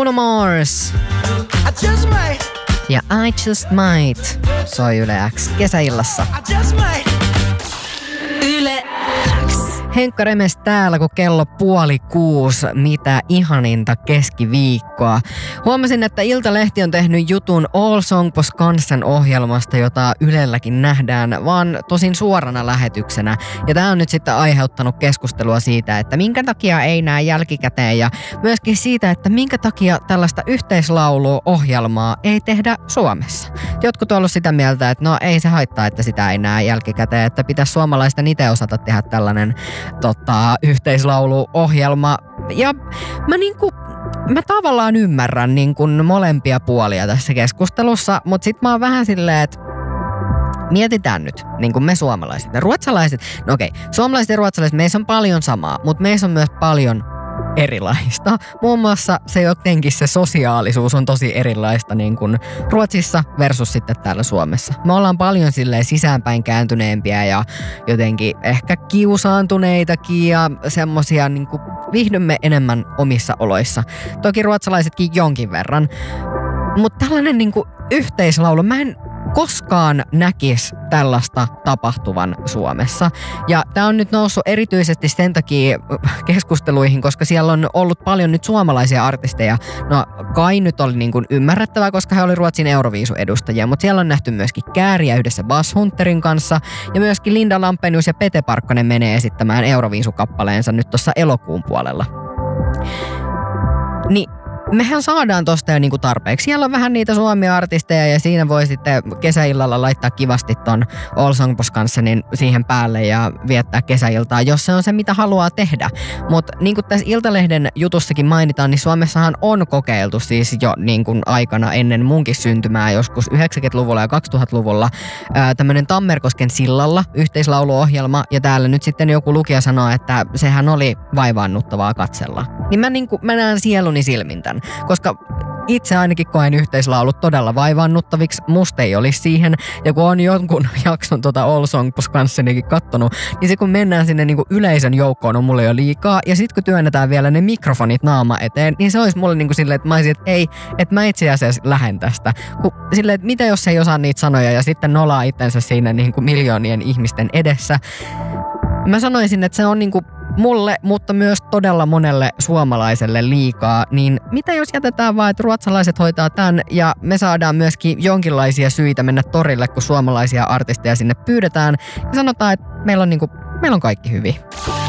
Bruno Mars. Ja I Just Might soi Yle X kesäillassa. Yle X. Henkka Remes täällä, kun kello 5:30, mitä ihaninta keskiviikkoa. Huomasin, että Iltalehti on tehnyt jutun All Song på Skansen-ohjelmasta, jota Ylelläkin nähdään, vaan tosin suorana lähetyksenä. Ja tää on nyt sitten aiheuttanut keskustelua siitä, että minkä takia ei näe jälkikäteen ja myöskin siitä, että minkä takia tällaista yhteislauluohjelmaa ei tehdä Suomessa. Jotkut on ollut sitä mieltä, että no ei se haittaa, että sitä ei näe jälkikäteen, että pitäisi suomalaisten itse osata tehdä tällainen yhteislauluohjelma. Ja mä tavallaan ymmärrän molempia puolia tässä keskustelussa, mutta sit mä oon vähän silleen, että mietitään nyt, me suomalaiset ja ruotsalaiset. No okei, suomalaiset ja ruotsalaiset, meissä on paljon samaa, mutta meissä on myös paljon erilaista. Muun muassa se jotenkin se sosiaalisuus on tosi erilaista Ruotsissa versus sitten täällä Suomessa. Me ollaan paljon silleen sisäänpäin kääntyneempiä ja jotenkin ehkä kiusaantuneitakin ja semmosia viihdymme enemmän omissa oloissa. Toki ruotsalaisetkin jonkin verran. Mutta tällainen yhteislaulu, mä en koskaan näkisi tällaista tapahtuvan Suomessa. Ja tää on nyt noussut erityisesti sen takia keskusteluihin, koska siellä on ollut paljon nyt suomalaisia artisteja. No kai nyt oli ymmärrettävää, koska he oli Ruotsin Euroviisu-edustajia, mutta siellä on nähty myöskin Kääriä yhdessä Bas Hunterin kanssa ja myöskin Linda Lampenius ja Pete Parkkonen menee esittämään Euroviisu-kappaleensa nyt tuossa elokuun puolella. Niin mehän saadaan tosta jo tarpeeksi. Siellä on vähän niitä suomi-artisteja ja siinä voi sitten kesäillalla laittaa kivasti ton All Song på Skansenin siihen päälle ja viettää kesäiltaa, jos se on se, mitä haluaa tehdä. Mutta niin kuin tässä Iltalehden jutussakin mainitaan, niin Suomessahan on kokeiltu siis jo aikana ennen munkin syntymää joskus 90-luvulla ja 2000-luvulla tämmöinen Tammerkosken sillalla yhteislauluohjelma ja täällä nyt sitten joku lukija sanoo, että sehän oli vaivaannuttavaa katsella. Niin mä näen sieluni silmin tän. Koska itse ainakin koen yhteislaulut todella vaivaannuttaviksi. Musta ei olisi siihen. Ja kun on jonkun jakson All Song på Skansenikin kattonut, niin se kun mennään sinne yleisön joukkoon on mulle jo liikaa. Ja sit kun työnnetään vielä ne mikrofonit naama eteen, niin se olisi mulle silleen, että mä olisin, että ei, että mä itse asiassa lähden tästä. Silleen, että mitä jos ei osaa niitä sanoja ja sitten nolaa itsensä siinä miljoonien ihmisten edessä. Mä sanoisin, että se on mulle, mutta myös todella monelle suomalaiselle liikaa, niin mitä jos jätetään vaan, että ruotsalaiset hoitaa tämän ja me saadaan myöskin jonkinlaisia syitä mennä torille, kun suomalaisia artisteja sinne pyydetään ja sanotaan, että meillä on kaikki hyvin.